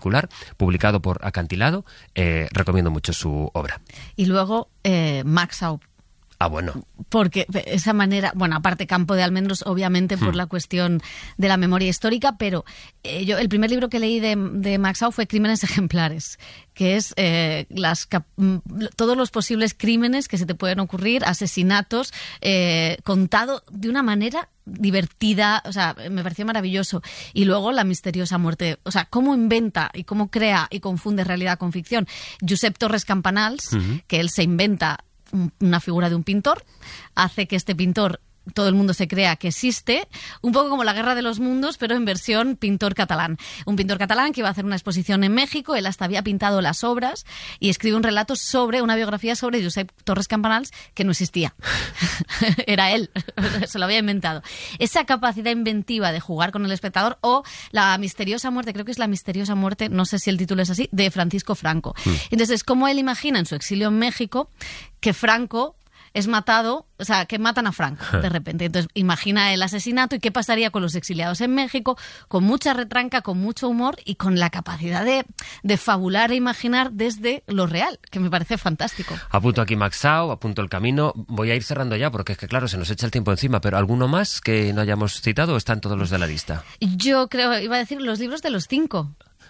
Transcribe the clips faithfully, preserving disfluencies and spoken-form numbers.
particular, publicado por Acantilado. Eh, recomiendo mucho su obra. Y luego eh, Max Aub. Ah, bueno. Porque esa manera, bueno, aparte Campo de Almendros, obviamente, por hmm. la cuestión de la memoria histórica, pero eh, yo el primer libro que leí de, de Max Aub fue Crímenes Ejemplares, que es eh, las todos los posibles crímenes que se te pueden ocurrir, asesinatos, eh, contado de una manera divertida, o sea, me pareció maravilloso. Y luego La misteriosa muerte, o sea, cómo inventa y cómo crea y confunde realidad con ficción. Josep Torres Campanals, uh-huh. que él se inventa una figura de un pintor, hace que este pintor todo el mundo se crea que existe, un poco como la Guerra de los Mundos, pero en versión pintor catalán. Un pintor catalán que iba a hacer una exposición en México, él hasta había pintado las obras y escribe un relato sobre, una biografía sobre Josep Torres Campanals que no existía. Era él, se lo había inventado. Esa capacidad inventiva de jugar con el espectador, o La misteriosa muerte, creo que es La misteriosa muerte, no sé si el título es así, de Francisco Franco. Mm. Entonces, como él imagina en su exilio en México que Franco es matado, o sea, que matan a Franco de repente. Entonces, imagina el asesinato y qué pasaría con los exiliados en México, con mucha retranca, con mucho humor y con la capacidad de, de fabular e imaginar desde lo real, que me parece fantástico. Apunto aquí Max Aub, apunto El camino. Voy a ir cerrando ya porque es que, claro, se nos echa el tiempo encima, pero ¿alguno más que no hayamos citado o están todos los de la lista? Yo creo, iba a decir los libros de los cinco.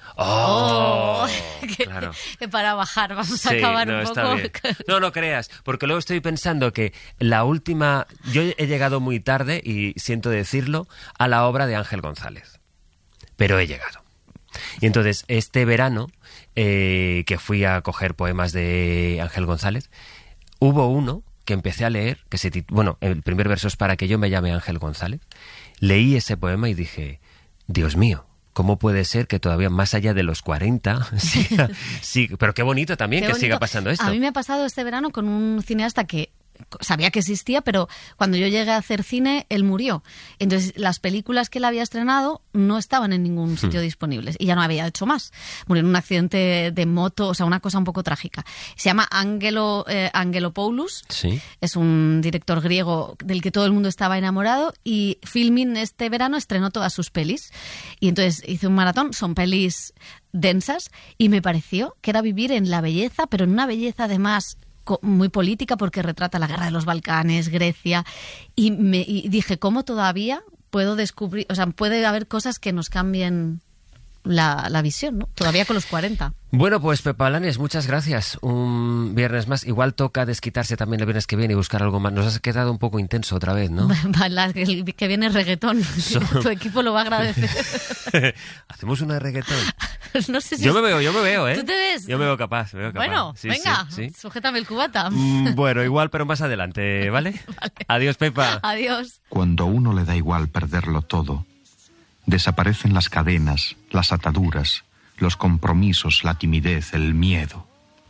Oh, oh que, claro. que para bajar vamos sí, a acabar no, un está poco. Bien. No, no creas, porque luego estoy pensando que la última, yo he llegado muy tarde y siento decirlo a la obra de Ángel González, pero he llegado. Y entonces este verano eh, que fui a coger poemas de Ángel González, hubo uno que empecé a leer que se tit- bueno, el primer verso es Para que yo me llame Ángel González. Leí ese poema y dije, Dios mío, ¿cómo puede ser que todavía más allá de los cuarenta siga, siga, pero qué bonito también qué que bonito. Siga pasando esto? A mí me ha pasado este verano con un cineasta que sabía que existía, pero cuando yo llegué a hacer cine, él murió. Entonces, las películas que él había estrenado no estaban en ningún sitio hmm. disponibles y ya no había hecho más. Murió en un accidente de moto, o sea, una cosa un poco trágica. Se llama Angelo, eh, Angelopoulos. Sí. Es un director griego del que todo el mundo estaba enamorado y Filmin este verano estrenó todas sus pelis. Y entonces hice un maratón, son pelis densas y me pareció que era vivir en la belleza, pero en una belleza además muy política porque retrata la guerra de los Balcanes, Grecia, y, me, y dije, ¿cómo todavía puedo descubrir, o sea, puede haber cosas que nos cambien la, la visión, ¿no? Todavía con los cuarenta. Bueno, pues Pepa Blanes, muchas gracias. Un viernes más. Igual toca desquitarse también el viernes que viene y buscar algo más. Nos has quedado un poco intenso otra vez, ¿no? El que viene es reggaetón. So... Tu equipo lo va a agradecer. ¿Hacemos una de reggaetón? No sé si yo es... me veo, yo me veo, ¿eh? ¿Tú te ves? Yo me veo capaz, me veo capaz. Bueno, sí, venga, sí, sí. Sujétame el cubata. Mm, bueno, igual, pero más adelante, ¿vale? Vale. Adiós, Pepa. Adiós. Cuando a uno le da igual perderlo todo, desaparecen las cadenas, las ataduras, los compromisos, la timidez, el miedo.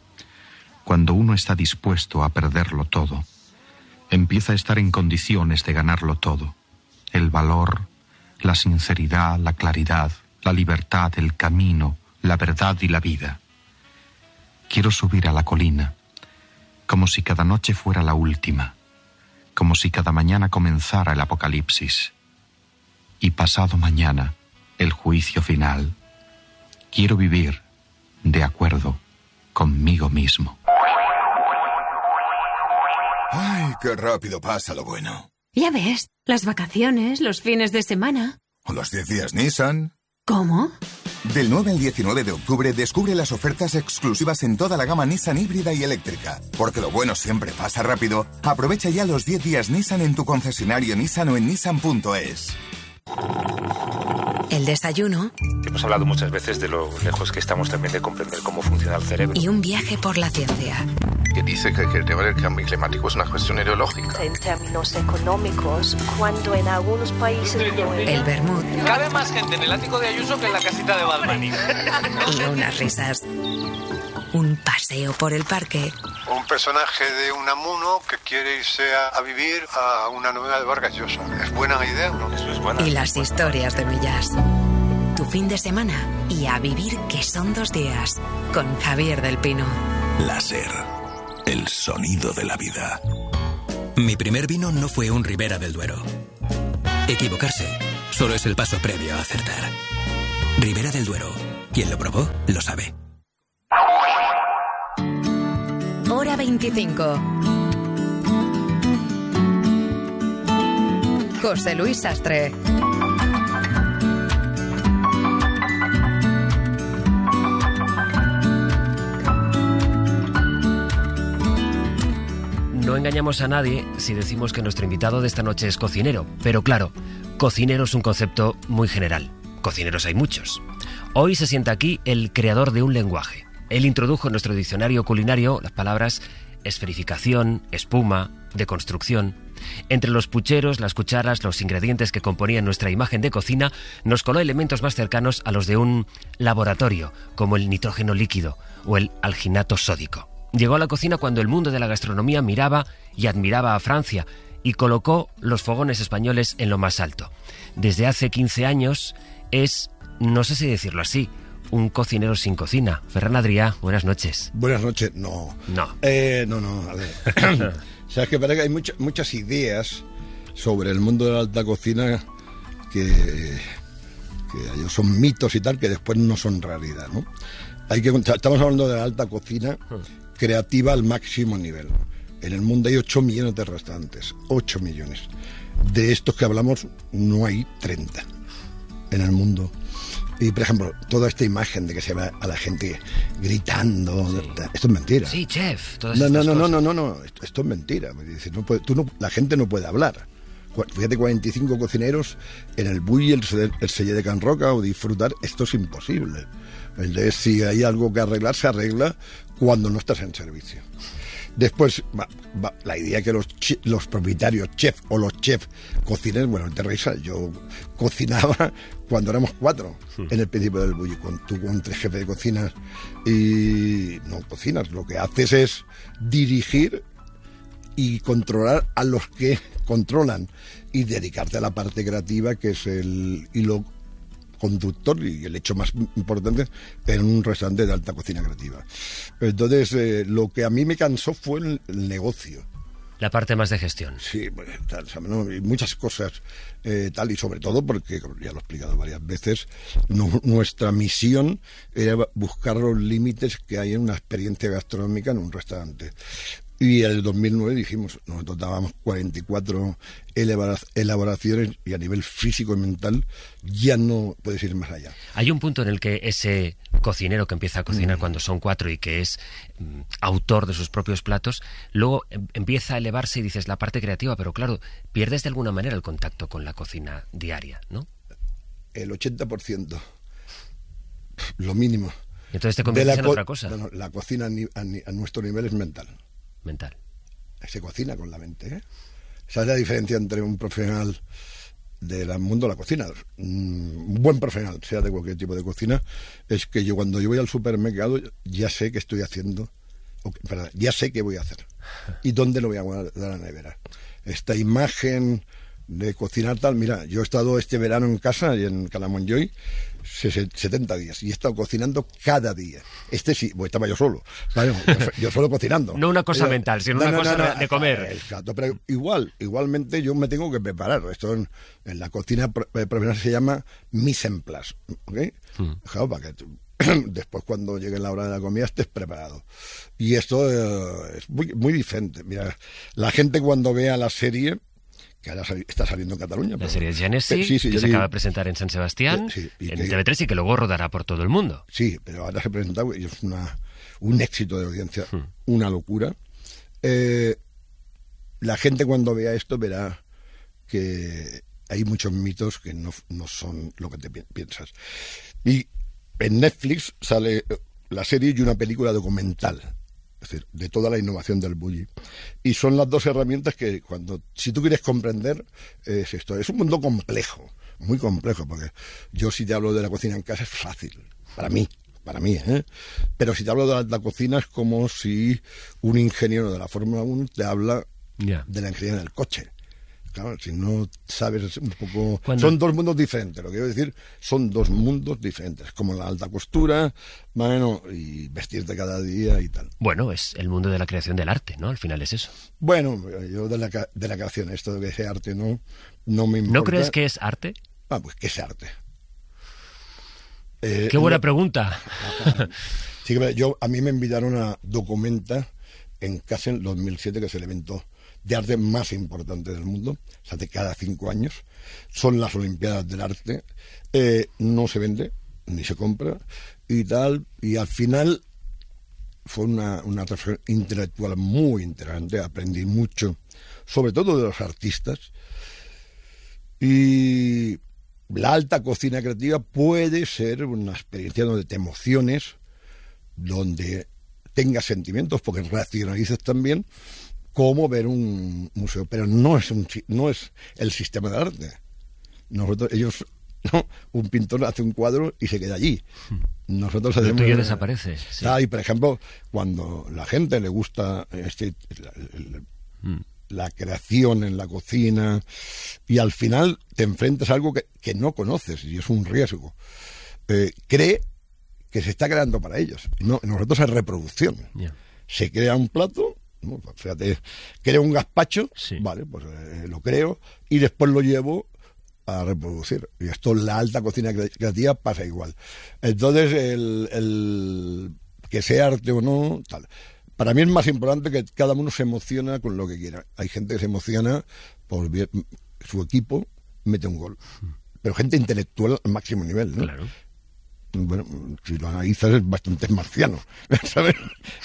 Cuando uno está dispuesto a perderlo todo, empieza a estar en condiciones de ganarlo todo. El valor, la sinceridad, la claridad, la libertad, el camino, la verdad y la vida. Quiero subir a la colina, como si cada noche fuera la última, como si cada mañana comenzara el apocalipsis. Y pasado mañana, el juicio final. Quiero vivir de acuerdo conmigo mismo. Ay, qué rápido pasa lo bueno. Ya ves, las vacaciones, los fines de semana. O los diez días Nissan. ¿Cómo? Del nueve al diecinueve de octubre descubre las ofertas exclusivas en toda la gama Nissan híbrida y eléctrica. Porque lo bueno siempre pasa rápido. Aprovecha ya los diez días Nissan en tu concesionario Nissan o en nissan punto es. El desayuno. Hemos hablado muchas veces de lo lejos que estamos también de comprender cómo funciona el cerebro. Y un viaje por la ciencia. Que dice que el tema del cambio climático es una cuestión ideológica. En términos económicos, cuando en algunos países... El vermut. Cabe más gente en el ático de Ayuso que en la casita de Balbani. Y unas risas. Un paseo por el parque. Un personaje de Unamuno que quiere irse a, a vivir a una novela de Vargas Llosa. ¿Es buena idea o no? Eso es buena. Y las historias de Millás. Tu fin de semana y a vivir que son dos días. Con Javier del Pino. Láser. El sonido de la vida. Mi primer vino no fue un Ribera del Duero. Equivocarse solo es el paso previo a acertar. Ribera del Duero. Quien lo probó, lo sabe. Hora veinticinco. José Luis Sastre. No engañamos a nadie si decimos que nuestro invitado de esta noche es cocinero, pero claro, cocinero es un concepto muy general. Cocineros hay muchos. Hoy se sienta aquí el creador de un lenguaje. Él introdujo en nuestro diccionario culinario las palabras esferificación, espuma, deconstrucción. Entre los pucheros, las cucharas, los ingredientes que componían nuestra imagen de cocina, nos coló elementos más cercanos a los de un laboratorio, como el nitrógeno líquido o el alginato sódico. Llegó a la cocina cuando el mundo de la gastronomía miraba y admiraba a Francia y colocó los fogones españoles en lo más alto. Desde hace quince años es, no sé si decirlo así, un cocinero sin cocina. Ferran Adrià, buenas noches. Buenas noches, no. No. Eh, no, no, a ver. Sabes que parece que hay mucha, muchas ideas sobre el mundo de la alta cocina que, que son mitos y tal, que después no son realidad, ¿no? Hay que, estamos hablando de la alta cocina creativa al máximo nivel. En el mundo hay ocho millones de restaurantes, ocho millones. De estos que hablamos, no hay treinta en el mundo. Y, por ejemplo, toda esta imagen de que se ve a la gente gritando, sí. Esto es mentira. Sí, chef. Todas no, no, estas no, cosas. no, no, no, no, esto, esto es mentira. No puede, tú no, la gente no puede hablar. Fíjate, cuarenta y cinco cocineros en el Bulli, el, el Celler de Can Roca, o disfrutar, esto es imposible. Entonces, si hay algo que arreglar, se arregla cuando no estás en servicio. Después, va, va, la idea que los, los propietarios, chef o los chefs cocinen, bueno, te risa, yo cocinaba cuando éramos cuatro sí. en el principio del Bulli, con, tú con tres jefes de cocina y no cocinas, lo que haces es dirigir y controlar a los que controlan y dedicarte a la parte creativa, que es el hilo conductor y el hecho más importante en un restaurante de alta cocina creativa. Entonces, eh, lo que a mí me cansó fue el, el negocio. La parte más de gestión. Sí, pues, tal, ¿no? Y muchas cosas, eh, tal, y sobre todo porque, ya lo he explicado varias veces, no, nuestra misión era buscar los límites que hay en una experiencia gastronómica en un restaurante. Y en el dos mil nueve dijimos, nosotros dábamos cuarenta y cuatro elaboraciones y a nivel físico y mental ya no puedes ir más allá. Hay un punto en el que ese cocinero que empieza a cocinar mm. cuando son cuatro y que es mm, autor de sus propios platos, luego em, empieza a elevarse y dices la parte creativa, pero claro, pierdes de alguna manera el contacto con la cocina diaria, ¿no? El ochenta por ciento, lo mínimo. Entonces te conviertes en co- otra cosa. No, no, la cocina a, ni, a, ni, a nuestro nivel es mental. Mental. Se cocina con la mente, ¿eh? ¿Sabes la diferencia entre un profesional del mundo de la cocina? Un buen profesional, sea de cualquier tipo de cocina, es que yo cuando yo voy al supermercado ya sé qué estoy haciendo, o, perdón, ya sé qué voy a hacer y dónde lo voy a guardar en la nevera. Esta imagen de cocinar tal, mira, yo he estado este verano en casa y en Calamonjoy setenta días y he estado cocinando cada día. Este sí, pues estaba yo solo, ¿vale? yo, yo solo cocinando. No una cosa yo, mental, sino no, una no, cosa no, de, no, de comer. Exacto, pero igual, igualmente yo me tengo que preparar. Esto en, en la cocina profesional se llama mise en place, ¿ok? Hmm. Claro, para que tú, después cuando llegue la hora de la comida estés preparado. Y esto eh, es muy, muy diferente. Mira, la gente cuando vea la serie, que ahora está saliendo en Cataluña. La pero, serie de Genesi, sí, sí, que sí, se acaba de presentar en San Sebastián, sí, sí, en que, T V tres y que luego rodará por todo el mundo. Sí, pero ahora se presenta y es una, un éxito de audiencia, hmm. una locura. Eh, la gente cuando vea esto verá que hay muchos mitos que no, no son lo que te piensas. Y en Netflix sale la serie y una película documental, es decir, de toda la innovación del Bulli. Y son las dos herramientas que cuando, si tú quieres comprender, es esto. Es un mundo complejo, muy complejo, porque yo si te hablo de la cocina en casa es fácil, para mí, para mí, ¿eh? Pero si te hablo de la alta cocina es como si un ingeniero de la Fórmula uno te habla yeah. de la ingeniería del coche. Claro, si no sabes un poco... ¿Cuándo? Son dos mundos diferentes, lo que quiero decir, son dos mundos diferentes, como la alta costura, bueno, y vestirte cada día y tal. Bueno, es el mundo de la creación del arte, ¿no? Al final es eso. Bueno, yo de la, de la creación, esto de que sea arte no, no me importa. ¿No crees que es arte? Ah, pues que es arte. Eh, Qué buena no, pregunta. Sí, yo, a mí me invitaron a Documenta en Kassel dos mil siete, que es el evento de arte más importante del mundo. Se hace cada cinco años. Son las Olimpiadas del Arte. Eh, no se vende, ni se compra, y tal. Y al final fue una, una transferencia intelectual muy interesante. Aprendí mucho, sobre todo de los artistas. Y la alta cocina creativa puede ser una experiencia donde te emociones, donde tengas sentimientos, porque racionalices también, como ver un museo. Pero no es un, no es el sistema de arte. Nosotros, ellos, no, un pintor hace un cuadro y se queda allí. Nosotros hacemos... El tuyo desaparece. Sí. Ah, y por ejemplo, cuando la gente le gusta este, la, la, mm. la creación en la cocina, y al final te enfrentas a algo que, que no conoces, y es un riesgo. Eh, cree que se está creando para ellos. No, nosotros es reproducción. Yeah. Se crea un plato, ¿no? Fíjate, creo un gazpacho, sí. Vale, pues eh, lo creo, y después lo llevo a reproducir. Y esto, la alta cocina creativa, pasa igual. Entonces, el, el que sea arte o no, tal. Para mí es más importante que cada uno se emociona con lo que quiera. Hay gente que se emociona por ver su equipo mete un gol. Pero gente intelectual al máximo nivel, ¿no? Claro. Bueno, si lo analizas es bastante marciano, ¿sabes?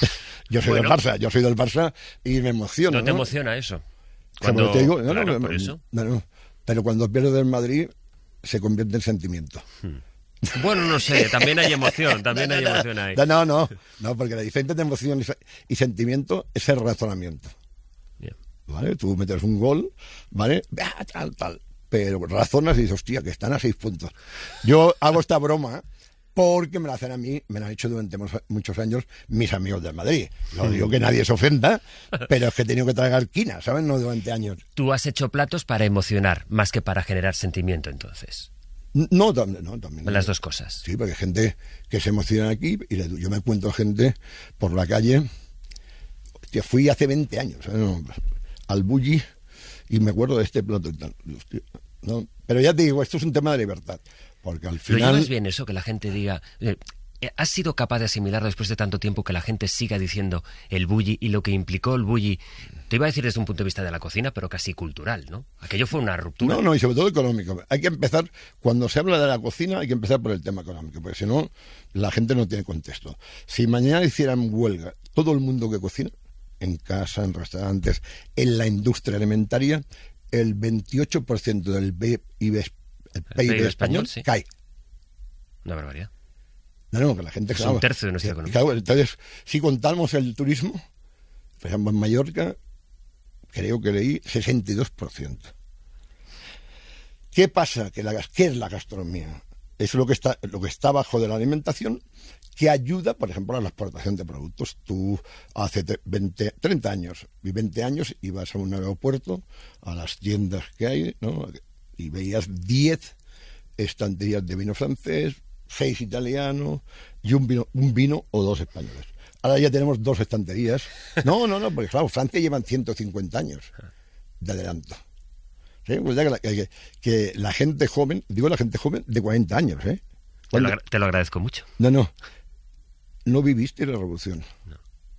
Yo soy bueno, del Barça, yo soy del Barça y me emociona. ¿No te ¿no? emociona eso? Cuando te digo, no, claro, no, por no, eso. No, no, pero cuando pierdo del Madrid se convierte en sentimiento. Hmm. Bueno, no sé, también hay emoción, también hay emoción ahí. No, no, no, no, porque la diferencia entre emoción y sentimiento es el razonamiento. Bien. ¿Vale? Tú metes un gol, ¿vale? Tal, tal. Pero razonas y dices, hostia, que están a seis puntos. Yo hago esta broma porque me la hacen a mí, me la han hecho durante muchos años mis amigos del Madrid. No digo que nadie se ofenda, pero es que he tenido que tragar quina, ¿sabes? No durante años. Tú has hecho platos para emocionar, más que para generar sentimiento, entonces. No, también. No, también Las dos cosas. Sí, porque hay gente que se emociona aquí, y yo me encuentro gente por la calle. Hostia, fui hace veinte años, ¿sabes? No, al Bulli, y me acuerdo de este plato y tal. Hostia, no, pero ya te digo, esto es un tema de libertad. Porque al final... ¿Lo llevas bien eso, que la gente diga... Eh, ¿Has sido capaz de asimilarlo después de tanto tiempo, que la gente siga diciendo el bulli y lo que implicó el bulli? Te iba a decir desde un punto de vista de la cocina, pero casi cultural, ¿no? Aquello fue una ruptura. No, no, y sobre todo económico. Hay que empezar, cuando se habla de la cocina, hay que empezar por el tema económico, porque si no, la gente no tiene contexto. Si mañana hicieran huelga todo el mundo que cocina, en casa, en restaurantes, en la industria alimentaria, el veintiocho por ciento del P I B, el P I B, el P I B español, español sí. cae. Una barbaridad. No, no, que la gente... Es claro, un tercio de nuestra economía. Claro, entonces, si contamos el turismo, por ejemplo, en Mallorca, creo que leí sesenta y dos por ciento. ¿Qué pasa? Que la, ¿Qué es la gastronomía? Es lo que está, lo que está bajo de la alimentación, que ayuda, por ejemplo, a la exportación de productos. Tú hace veinte, treinta años y veinte años ibas a un aeropuerto, a las tiendas que hay, ¿no? Y veías diez estanterías de vino francés, seis italianos y un vino, un vino o dos españoles. Ahora ya tenemos dos estanterías. No, no, no, porque claro, Francia llevan ciento cincuenta años de adelanto. ¿Sí? Pues ya que, la, que, que la gente joven, digo la gente joven de cuarenta años, ¿eh? Te lo, te lo agradezco mucho. No, no. No viviste la revolución. No.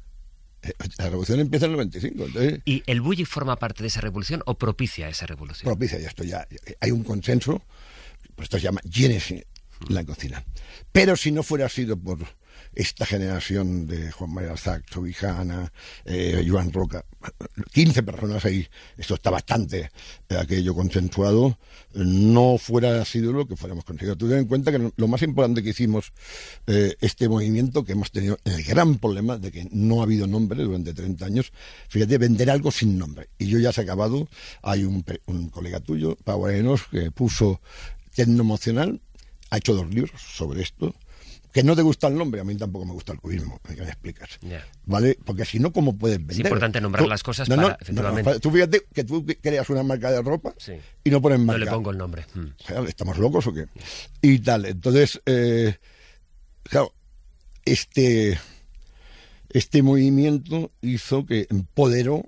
La revolución empieza en el noventa y cinco. Entonces... ¿Y el bulli forma parte de esa revolución o propicia esa revolución? Propicia, ya esto ya. Hay un consenso, pues esto se llama Génesis en la cocina. Pero si no fuera sido por esta generación de Juan María Arzac, Sobijana, eh, Joan Roca, quince personas ahí, esto está bastante eh, aquello consensuado, no fuera sido lo que fuéramos conseguido. Tú ten en cuenta que lo más importante que hicimos eh, este movimiento, que hemos tenido el gran problema de que no ha habido nombre durante treinta años, fíjate, vender algo sin nombre. Y yo ya se ha acabado, hay un, un colega tuyo, Pau Arenos, que puso Tecnoemocional, ha hecho dos libros sobre esto. Que no te gusta el nombre, a mí tampoco me gusta el cubismo, ¿qué me explicas? Yeah. ¿Vale? Porque si no, ¿cómo puedes vender? Es importante nombrar tú, las cosas no, para, no, efectivamente... No, tú fíjate que tú creas una marca de ropa sí. y no pones marca. No le pongo el nombre. Hmm. O sea, ¿estamos locos o qué? Y tal, entonces, eh, claro, este, este movimiento hizo que empoderó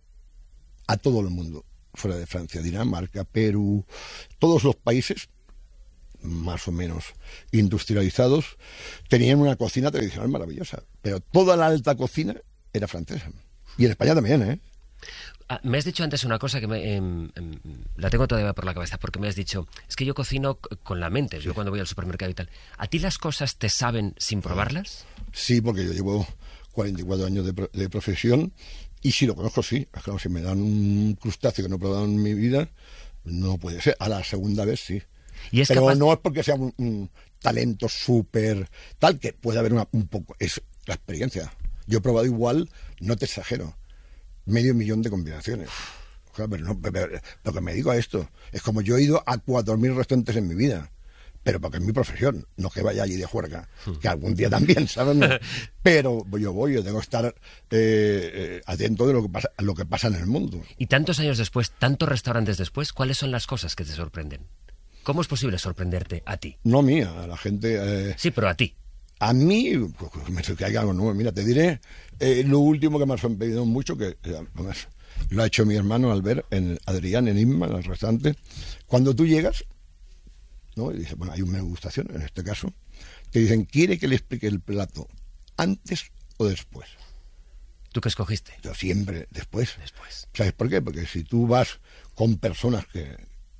a todo el mundo, fuera de Francia, Dinamarca, Perú, todos los países más o menos industrializados, tenían una cocina tradicional maravillosa, pero toda la alta cocina era francesa. Y en España también, ¿eh? Ah, me has dicho antes una cosa que me, eh, eh, la tengo todavía por la cabeza, porque me has dicho, es que yo cocino c- con la mente, sí. Yo cuando voy al supermercado y tal. ¿A ti las cosas te saben sin probarlas? Sí, porque yo llevo cuarenta y cuatro años de, pro- de profesión y si lo conozco, sí. Claro, si me dan un crustáceo que no he probado en mi vida, no puede ser. A la segunda vez, sí. ¿Y es Pero capaz... no es porque sea un, un talento súper tal, que puede haber una, un poco... Es la experiencia. Yo he probado igual, no te exagero, medio millón de combinaciones. O sea, pero no, pero, lo que me digo a esto es como yo he ido a cuatro mil restaurantes en mi vida, pero porque es mi profesión, no que vaya allí de juerga, que algún día también, ¿sabes? No. Pero yo voy, yo tengo que estar eh, eh, atento de lo que pasa, lo que pasa en el mundo. Y tantos años después, tantos restaurantes después, ¿cuáles son las cosas que te sorprenden? ¿Cómo es posible sorprenderte a ti? No mía, a la gente... Eh, sí, pero a ti. A mí, pues, me que hay algo nuevo. Mira, te diré eh, lo último que me ha sorprendido mucho, que eh, lo ha hecho mi hermano Albert, en Adrián, en Inma, en el restaurante. Cuando tú llegas, ¿no? Y dice, bueno, hay una degustación, en este caso, te dicen, ¿quiere que le explique el plato antes o después? ¿Tú qué escogiste? Yo siempre después. Después. ¿Sabes por qué? Porque si tú vas con personas que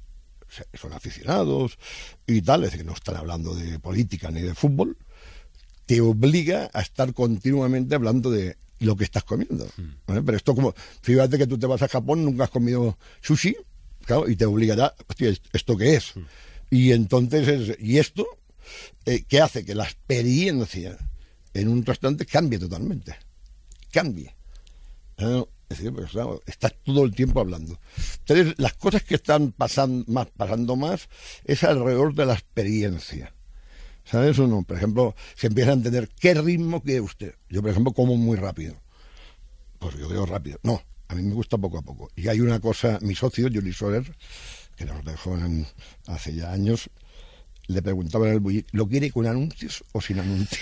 son aficionados y tal, es decir, que no están hablando de política ni de fútbol, te obliga a estar continuamente hablando de lo que estás comiendo. Mm. ¿Eh? Pero esto como, fíjate que tú te vas a Japón, nunca has comido sushi, claro, y te obligará, hostia, ¿esto qué es? Mm. Y entonces, es, y esto, eh, ¿qué hace? Que la experiencia en un restaurante cambie totalmente. Cambie. ¿Eh? Es decir, pues, claro, estás todo el tiempo hablando. Entonces, las cosas que están pasando más, pasando más es alrededor de la experiencia. ¿Sabes o no? Por ejemplo, se empieza a entender qué ritmo quiere usted. Yo, por ejemplo, como muy rápido. Pues yo creo rápido. No, a mí me gusta poco a poco. Y hay una cosa, mi socio, Juli Soler, que nos dejó en, hace ya años, le preguntaba en el bulli, ¿lo quiere con anuncios o sin anuncios?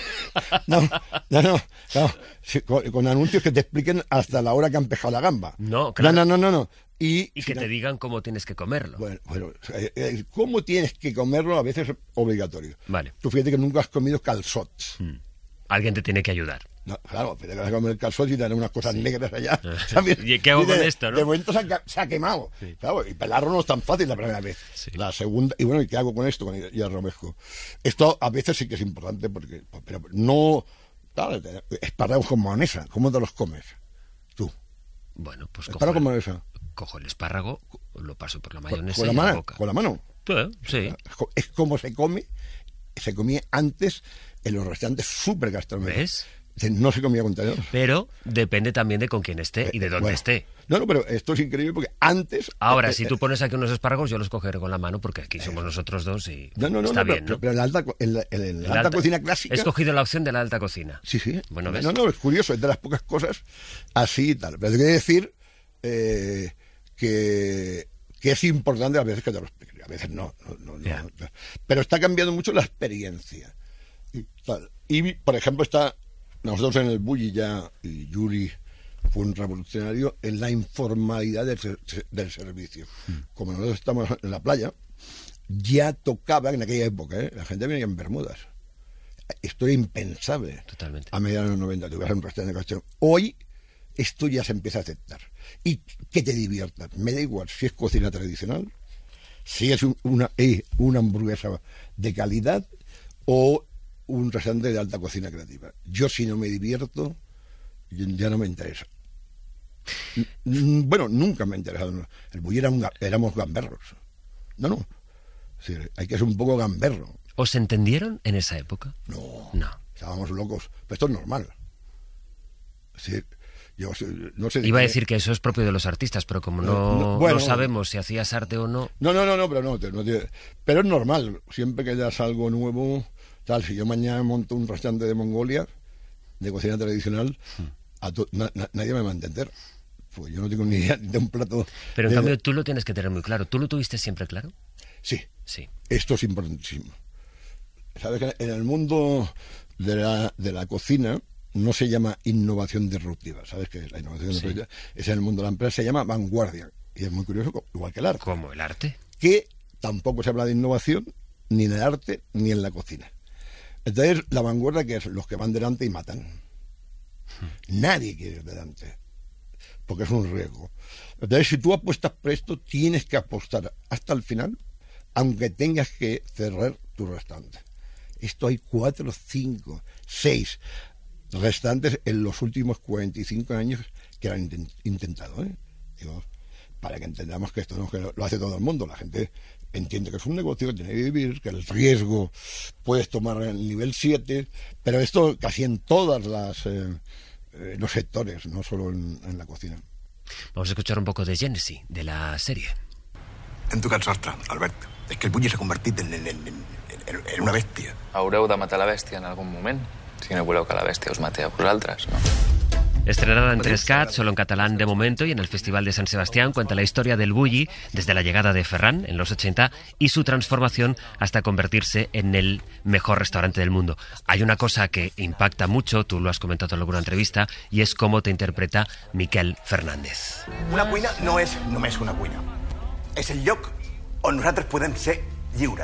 No, no, no, no. Con, con anuncios que te expliquen hasta la hora que han pescado la gamba. No, claro. No, no, no, no. no. Y, y que te digan cómo tienes que comerlo. Bueno, bueno, eh, cómo tienes que comerlo a veces es obligatorio. Vale. Tú fíjate que nunca has comido calzots. Hmm. Alguien te tiene que ayudar. No, claro, te vas a comer calzots y te dan unas cosas sí. negras allá. ¿Y qué hago y de, con esto, no? De momento se ha, se ha quemado. Sí. Claro, y pelarlo no es tan fácil la primera vez. Sí. La segunda, y bueno, ¿y qué hago con esto? Y el romesco. Esto a veces sí que es importante porque, pero no, claro, espárragos con mayonesa, ¿cómo te los comes? Tú. Bueno, pues espárragos con mayonesa. Cojo el espárrago, lo paso por la mayonesa con la y mano, la boca. ¿Con la mano? Sí, sí. Es como se come, se comía antes en los restaurantes súper gastronómicos. ¿Ves? No se comía con tenedor. Pero depende también de con quién esté y de dónde bueno, esté. No, no, pero esto es increíble porque antes... Ahora, eh, si tú pones aquí unos espárragos, yo los cogeré con la mano porque aquí somos nosotros dos y no, no, no, está no, bien, pero, ¿no? Pero en la alta, en la, en la en alta, alta cocina clásica... He escogido la opción de la alta cocina. Sí, sí. Bueno, ¿ves? No, no, es curioso, es de las pocas cosas así y tal. Pero te quiero decir eh, que, que es importante a veces que te lo explique. A veces no, no, no, yeah. no. Pero está cambiando mucho la experiencia. Y, tal. y por ejemplo, está... Nosotros en el Bulli ya, y Yuri fue un revolucionario en la informalidad del, del servicio. Mm. Como nosotros estamos en la playa, ya tocaba en aquella época, ¿eh? La gente venía en bermudas. Esto era impensable. Totalmente. A mediados de los noventa, tú vas a un restaurante de cuestión. Hoy esto ya se empieza a aceptar. Y que te diviertas. Me da igual si es cocina tradicional, si es una, eh, una hamburguesa de calidad o un restaurante de alta cocina creativa. Yo si no me divierto, ya no me interesa. Bueno, nunca me ha interesado. El Bulli era un, éramos gamberros. No, no. Sí, hay que ser un poco gamberro. ¿Os entendieron en esa época? No. No. Estábamos locos. Pero esto es normal. Sí, yo no sé. Iba a decir que eso es propio de los artistas, pero como no, no, bueno, no sabemos si hacías arte o no. No, no, no, no, pero no, no. Pero es normal. Siempre que hayas algo nuevo. Tal, si yo mañana monto un restaurante de Mongolia, de cocina tradicional, a to, na, na, nadie me va a entender. Pues yo no tengo ni idea de un plato. Pero en de... cambio tú lo tienes que tener muy claro. ¿Tú lo tuviste siempre claro? Sí. Sí. Esto es importantísimo. Sabes que en el mundo de la, de la cocina no se llama innovación disruptiva. ¿Sabes que la innovación sí. disruptiva es en el mundo de la empresa, se llama vanguardia. Y es muy curioso, igual que el arte. ¿Cómo el arte? Que tampoco se habla de innovación ni en el arte, ni en la cocina. Entonces, la vanguardia, que es los que van delante y matan. Nadie quiere ir delante, porque es un riesgo. Entonces, si tú apuestas por esto, tienes que apostar hasta el final, aunque tengas que cerrar tu restaurante. Esto hay cuatro, cinco, seis restaurantes en los últimos cuarenta y cinco años que lo han intentado, ¿eh? Digo, para que entendamos que esto no es que lo hace todo el mundo. La gente entiende que es un negocio que tiene que vivir, que el riesgo puedes tomar el nivel siete, pero esto casi en todas las eh, eh, los sectores, no solo en, en la cocina. Vamos a escuchar un poco de Genesis, de la serie. En tu cas sostre, Albert, és que el Bulli s'ha convertit en, en, en, en, en una bèstia. Haureu de matar la bèstia en algun moment, si no voleu que la bèstia us mate a vosaltres, no? Estrenada en tres Cat, solo en catalán de momento, y en el Festival de San Sebastián, cuenta la historia del Bulli desde la llegada de Ferran en los ochenta y su transformación hasta convertirse en el mejor restaurante del mundo. Hay una cosa que impacta mucho, tú lo has comentado en alguna entrevista, y es cómo te interpreta Miquel Fernández. Una cuina no és només una cuina. És el lloc on nosaltres podem ser lliures.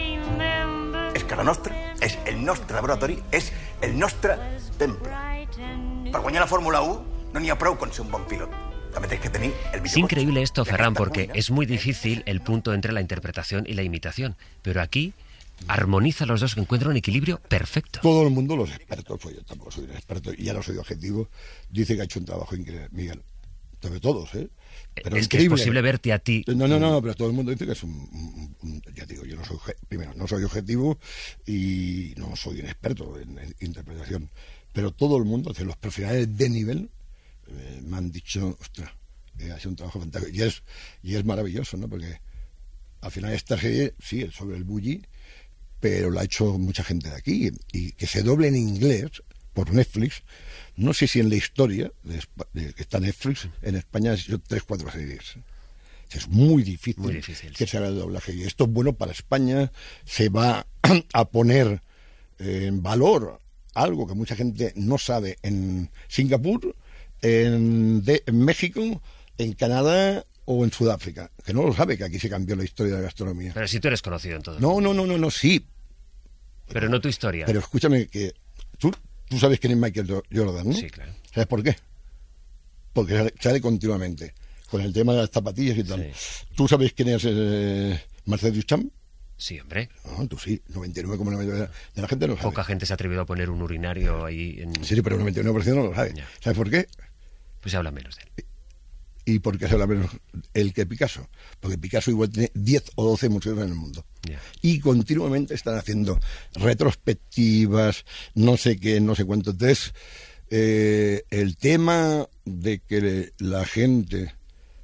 És casa nostra, és el nostre laboratori, és el nostre temple. Per guanyar la Fórmula uno no n'hi ha prou con ser un bon pilot. També tens que tenir el Es increíble esto, Ferran, porque es muy difícil el punto entre la interpretación y la imitación. Pero aquí armoniza los dos, encuentra un equilibrio perfecto. Todo el mundo, los expertos, pues yo tampoco soy un experto y ya no soy objetivo, dice que ha hecho un trabajo increíble, Miguel. Sobre todos, ¿eh? Pero es que es posible verte a ti. No, no, no, pero todo el mundo dice que es un, un, un ya digo, yo no soy, primero, no soy objetivo y no soy un experto en, en interpretación, pero todo el mundo, los profesionales de nivel, eh, me han dicho, ostras, eh, ha sido un trabajo fantástico. Y es, y es maravilloso, ¿no? Porque al final esta serie, sí, es sobre el Bulli, pero la ha hecho mucha gente de aquí, y que se doble en inglés por Netflix. No sé si en la historia de, de que está Netflix, en España ha sido tres, cuatro series. Es muy difícil, muy difícil que sí. se haga el doblaje. Y esto es bueno para España, se va a poner en valor algo que mucha gente no sabe en Singapur, en, de, en México, en Canadá o en Sudáfrica, que no lo sabe, que aquí se cambió la historia de la gastronomía. Pero si tú eres conocido en todo. No, no, no, no, no, sí. Pero no tu historia. Pero escúchame, que tú, tú sabes quién es Michael Jordan, ¿no? Sí, claro. ¿Sabes por qué? Porque sale, sale continuamente, con el tema de las zapatillas y tal. Sí. ¿Tú sabes quién es eh, Marcel Duchamp? Sí, hombre. No, tú sí, noventa y nueve coma nueve por ciento de la gente no lo sabe. Poca gente se ha atrevido a poner un urinario ahí en... Sí, pero el noventa y nueve por ciento no lo sabe. Ya. ¿Sabes por qué? Pues se habla menos de él. ¿Y por qué se habla menos él que Picasso? Porque Picasso igual tiene diez o doce museos en el mundo. Ya. Y continuamente están haciendo retrospectivas, no sé qué, no sé cuánto. Entonces, eh, el tema de que la gente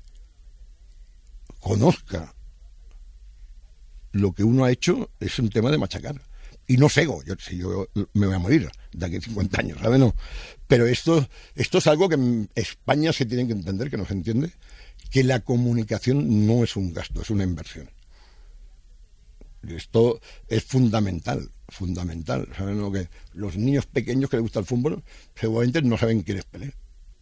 conozca lo que uno ha hecho es un tema de machacar. Y no cego, yo, si yo me voy a morir de aquí a cincuenta años, ¿sabes? No. Pero esto, esto es algo que en España se tiene que entender, que no se entiende, que la comunicación no es un gasto, es una inversión. Esto es fundamental, fundamental. ¿Saben lo que los niños pequeños que les gusta el fútbol seguramente no saben quién es Pelé?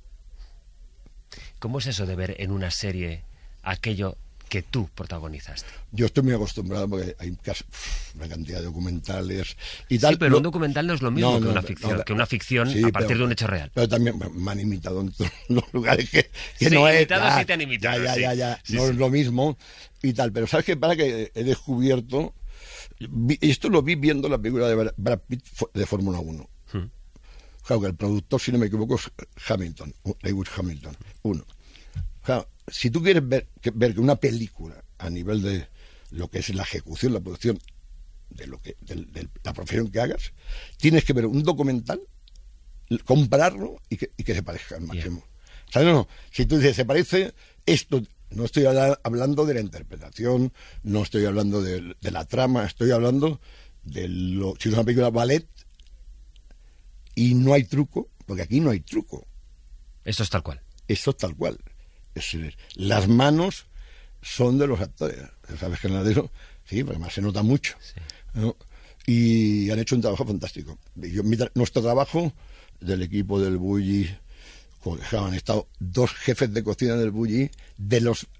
¿Cómo es eso de ver en una serie aquello que tú protagonizaste? Yo estoy muy acostumbrado porque hay casi, uf, una cantidad de documentales y tal. Sí, pero no, un documental no es lo mismo no, que no, una no, ficción, no, que una ficción sí, a partir pero, de un hecho real. Pero también me han imitado en todos los lugares que, que sí, no es. Imitados Ya, sí te han imitado, ya, sí. ya, ya, Sí, no sí. es lo mismo y tal. Pero ¿sabes qué? Para que he descubierto, vi, esto lo vi viendo la película de Brad Pitt de Fórmula uno. Hmm. Claro, que el productor, si no me equivoco, es Hamilton, Lewis Hamilton, uno. Claro, si tú quieres ver que, ver que una película a nivel de lo que es la ejecución, la producción de lo que de, de la profesión que hagas, tienes que ver un documental, compararlo y que, y que se parezca al máximo. Yeah. ¿Sabes? No, no. Si tú dices, se parece esto, no estoy hablando de la interpretación, no estoy hablando de, de la trama, estoy hablando de lo, si es una película ballet y no hay truco, porque aquí no hay truco. Esto es tal cual. Esto es tal cual. Es decir, las manos son de los actores. ¿Sabes que nada de eso? Sí, porque además se nota mucho. Sí. ¿No? Y han hecho un trabajo fantástico. Yo, mi, nuestro trabajo del equipo del Bulli, han estado dos jefes de cocina del Bulli, de los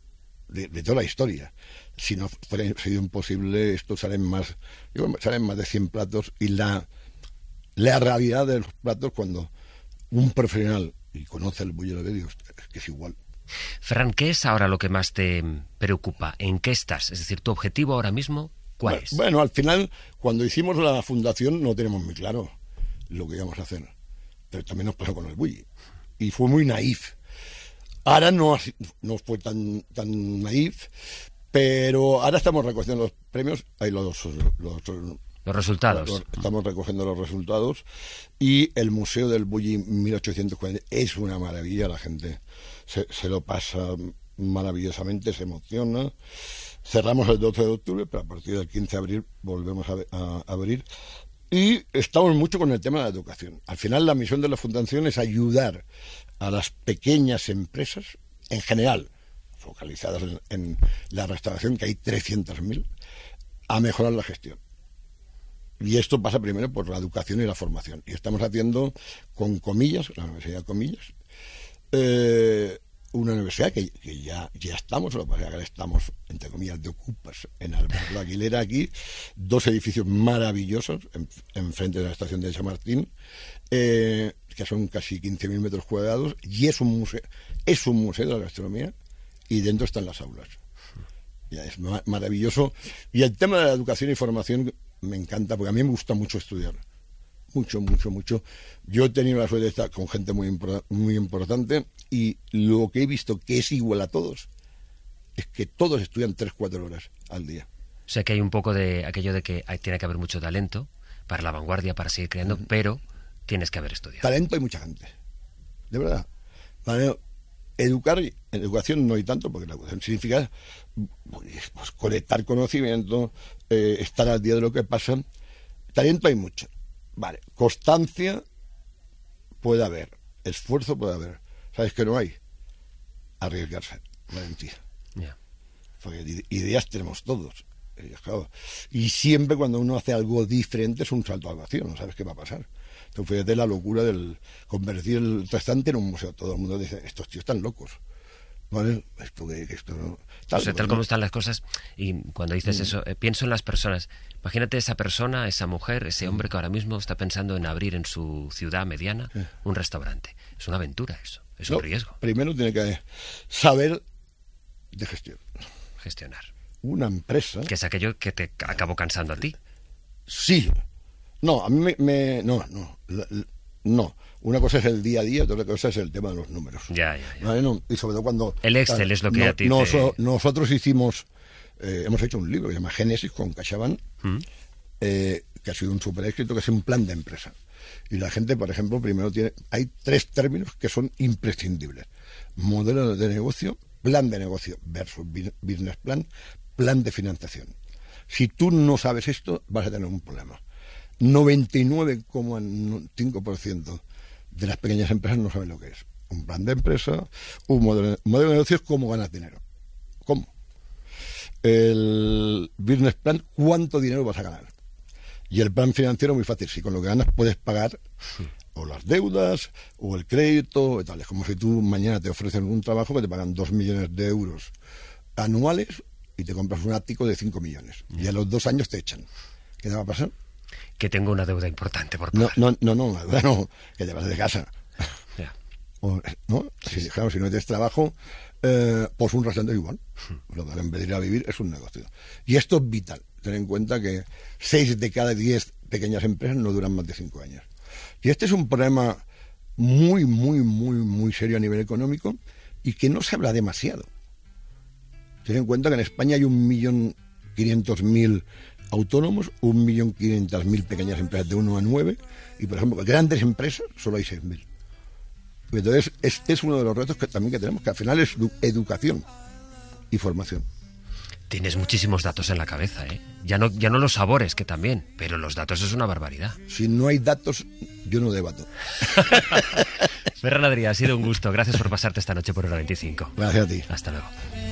de, de toda la historia. Si no fuera sido imposible, esto salen más, digo, salen más de cien platos, y la, la realidad de los platos, cuando un profesional y conoce el bulli de los vídeos, es que es igual. Ferran, ¿qué es ahora lo que más te preocupa? ¿En qué estás? Es decir, ¿tu objetivo ahora mismo cuál bueno, es? Bueno, al final, cuando hicimos la fundación no tenemos muy claro lo que íbamos a hacer, pero también nos pasó con el bulli, y fue muy naif. Ahora no, no fue tan, tan naif, pero ahora estamos recogiendo los premios, hay los, los, los resultados. Los, estamos recogiendo los resultados, y el Museo del Bulli mil ochocientos cuarenta es una maravilla, la gente se, se lo pasa maravillosamente, se emociona. Cerramos el doce de octubre, pero a partir del quince de abril volvemos a, a, a abrir. Y estamos mucho con el tema de la educación. Al final, la misión de la Fundación es ayudar a las pequeñas empresas, en general, focalizadas en, en la restauración, que hay trescientas mil, a mejorar la gestión. Y esto pasa primero por la educación y la formación. Y estamos haciendo con Comillas, la Universidad de Comillas, eh, una universidad que, que ya, ya estamos, lo que pasa es que ahora estamos, entre comillas, de ocupas en Alberto Aguilera, aquí, dos edificios maravillosos enfrente en de la estación de Chamartín, eh, que son casi quince mil metros cuadrados, y es un museo, es un museo de la gastronomía, y dentro están las aulas. Ya es ma- maravilloso. Y el tema de la educación y formación me encanta, porque a mí me gusta mucho estudiar. Mucho, mucho, mucho. Yo he tenido la suerte de estar con gente muy, impor- muy importante, y lo que he visto que es igual a todos es que todos estudian tres, cuatro horas al día. O sea que hay un poco de aquello de que hay, tiene que haber mucho talento para la vanguardia, para seguir creando, uh-huh. pero tienes que haber estudiado. Talento hay mucha gente, de verdad. Vale, educar, en educación no hay tanto, porque la educación significa pues, conectar conocimiento, eh, estar al día de lo que pasa. Talento hay mucho. Vale, constancia puede haber, esfuerzo puede haber. ¿Sabes qué no hay? Arriesgarse, valentía. Yeah. Porque ideas tenemos todos. Y siempre cuando uno hace algo diferente es un salto al vacío, no sabes qué va a pasar. Entonces fíjate la locura del convertir el restaurante en un museo. Todo el mundo dice, estos tíos están locos. ¿Vale? Esto que esto no. Tal, o sea, tal como están las cosas, y cuando dices mm. eso, eh, pienso en las personas. Imagínate esa persona, esa mujer, ese hombre que ahora mismo está pensando en abrir en su ciudad mediana sí. un restaurante. Es una aventura eso, es no, un riesgo. Primero tiene que saber de gestión. Gestionar. Una empresa... Que es aquello que te acabó cansando a ti. Sí. No, a mí me... me no, no, la, la, no. Una cosa es el día a día, otra cosa es el tema de los números. Ya, ya, ya. ¿Vale? No, y sobre todo cuando... El Excel claro, es lo que no, a ti nos, te... Nosotros hicimos... Eh, hemos hecho un libro que se llama Génesis con CaixaBank, ¿Mm? eh, que ha sido un super éxito, que es un plan de empresa. Y la gente, por ejemplo, primero tiene... Hay tres términos que son imprescindibles. Modelo de negocio, plan de negocio versus business plan, plan de financiación. Si tú no sabes esto, vas a tener un problema. noventa y nueve coma cinco por ciento de las pequeñas empresas no saben lo que es. Un plan de empresa, un modelo, modelo de negocio es cómo ganas dinero. ¿Cómo? El business plan, ¿cuánto dinero vas a ganar? Y el plan financiero, muy fácil. Si con lo que ganas puedes pagar o las deudas o el crédito y tal. Es como si tú mañana te ofrecen un trabajo que te pagan dos millones de euros anuales y te compras un ático de cinco millones. Y a los dos años te echan. ¿Qué te va a pasar? Que tengo una deuda importante por pagar. No, no, no, no, no que te vas de casa. Yeah. O, ¿no? Sí, si, claro, si no tienes trabajo, eh, pues un restaurante igual. Lo que en vez de ir a vivir es un negocio. Y esto es vital. Ten en cuenta que seis de cada diez pequeñas empresas no duran más de cinco años. Y este es un problema muy, muy, muy, muy serio a nivel económico y que no se habla demasiado. Ten en cuenta que en España hay un millón quinientos mil autónomos, un millón quinientas mil pequeñas empresas de uno a nueve, y por ejemplo, grandes empresas solo hay seis mil. Entonces, este es uno de los retos que también que tenemos, que al final es educación y formación. Tienes muchísimos datos en la cabeza, ¿eh? Ya no, ya no los sabores, que también, pero los datos es una barbaridad. Si no hay datos, yo no debato. Ferran Adrià, ha sido un gusto. Gracias por pasarte esta noche por Hora veinticinco. Gracias a ti. Hasta luego.